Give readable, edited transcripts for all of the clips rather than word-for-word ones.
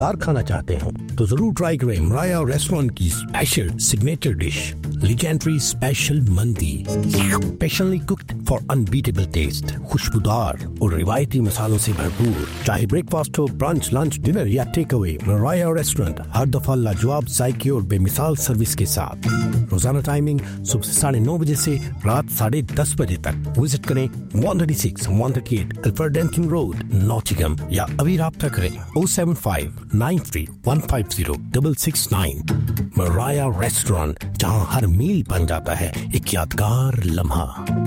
दार खाना चाहते हो तो जरूर ट्राई करें मराया रेस्टोरेंट की special signature dish legendary special मंदी, specially cooked for unbeatable test, खुशबूदार और रिवायती मसालों से भरपूर। चाहे ब्रेकफास्ट हो, ब्रंच, लंच, डिनर या टेक अवे, मराया रेस्टोरेंट हर दफा लाजवाब जायके और बेमिसाल सर्विस के साथ। रोजाना टाइमिंग सुबह 9:30 बजे से रात 10:30 बजे तक। विजिट करें 136 138 अल्फ्रेड डेंकिन रोड, नॉटिंघम, या अभी राब्ता करें 07593150669। मराया रेस्टोरेंट, जहां हर मील बन जाता है एक यादगार लम्हा।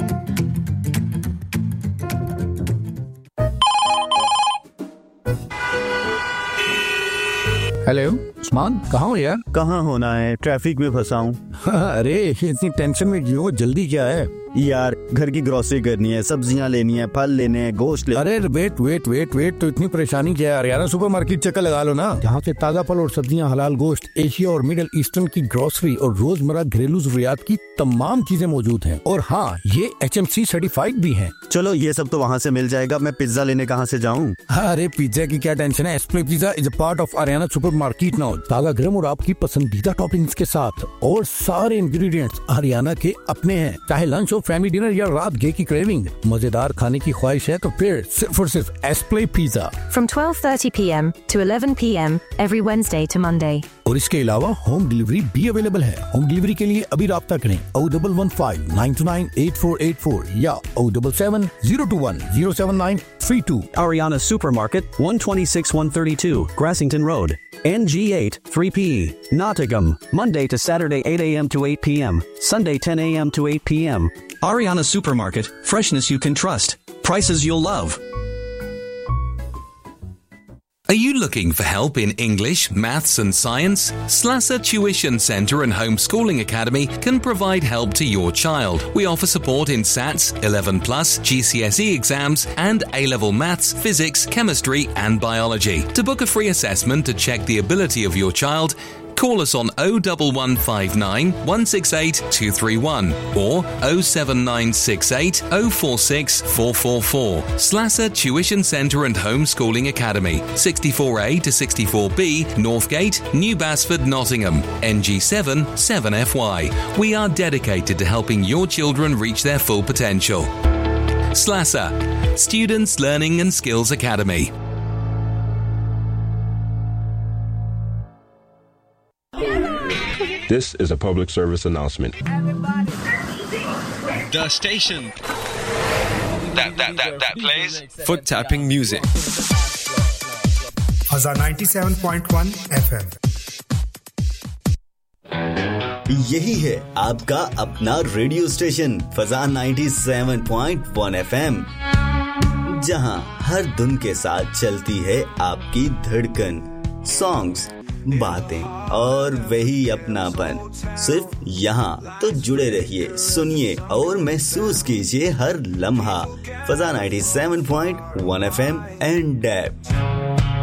हेलो उस्मान, कहाँ हो यार? कहाँ होना है, ट्रैफिक में फंसा हूँ। अरे इतनी टेंशन में क्यों? जल्दी क्या है यार? घर की ग्रोसरी करनी है, सब्जियाँ लेनी है, फल लेने हैं, गोश्त ले। अरे वेट तो इतनी परेशानी क्या है यार? यार सुपरमार्केट चक्कर लगा लो ना, जहाँ से ताजा फल और सब्जियाँ, हलाल गोश्त, एशिया और मिडिल ईस्टर्न की ग्रोसरी और रोजमर्रा घरेलू जरूरियात की तमाम चीजें मौजूद हैं। और हाँ, ये HMC सर्टिफाइड भी हैं। चलो ये सब तो वहाँ से मिल जाएगा, मैं पिज्जा लेने कहाँ से जाऊँ? अरे पिज्जा की क्या टेंशन है, एस्प्ले pizza is a part of Ariana supermarket now. ताजा गरम और आपकी पसंदीदा टॉपिंग्स के साथ, और सारे इंग्रेडिएंट्स आरियाना के अपने हैं। चाहे लंच हो, फैमिली डिनर या रात गे की क्रेविंग, मजेदार खाने की ख्वाहिश है तो फिर सिर्फ और सिर्फ एस्प्ले pizza. From 12:30 p.m. to 11 p.m. every Wednesday to Monday. और इसके अलावा होम डिलीवरी भी अवेलेबल है। होम डिलीवरी के लिए अभी राब्ता करें 0115929 8484 या 077 021 07932। Ariana Supermarket, 126-132, Grassington Road, NG8 3P, Nottingham, Monday to Saturday 8 a.m. to 8 p.m., Sunday 10 a.m. to 8 p.m. Ariana Supermarket, freshness you can trust, prices you'll love. Are you looking for help in English, Maths and Science? Slasser Tuition Centre and Homeschooling Academy can provide help to your child. We offer support in SATs, 11+, GCSE exams and A-level Maths, Physics, Chemistry and Biology. To book a free assessment to check the ability of your child, call us on 01159 168 231 or 07968 046 444. Slasser Tuition Centre and Homeschooling Academy, 64A to 64B, Northgate, New Basford, Nottingham, NG7 7FY. We are dedicated to helping your children reach their full potential. Slasser, Students Learning and Skills Academy. This is a public service announcement. The station that plays foot tapping music. Fazza 97.1 FM. यही है आपका अपना radio station फजा 97.1 FM, जहां हर धुन के साथ चलती है आपकी धड़कन, सॉन्ग्स, बातें और वही अपनापन। सिर्फ यहाँ तो जुड़े रहिए, सुनिए और महसूस कीजिए हर लम्हा। फजा 97.1 FM एंड डैप।